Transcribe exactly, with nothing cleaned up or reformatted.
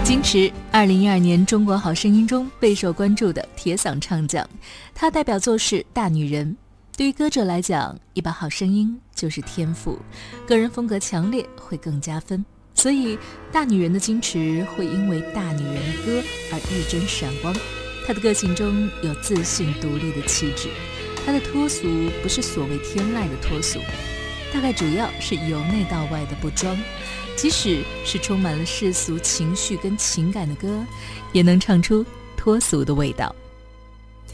金池，二零一二年中国好声音中备受关注的铁嗓唱将，他代表作是《大女人》。对于歌者来讲，一把好声音就是天赋，个人风格强烈会更加分。所以大女人的金池会因为大女人的歌而日臻闪光。她的个性中有自信独立的气质，她的脱俗不是所谓天籁的脱俗，大概主要是由内到外的不装，即使是充满了世俗情绪跟情感的歌，也能唱出脱俗的味道。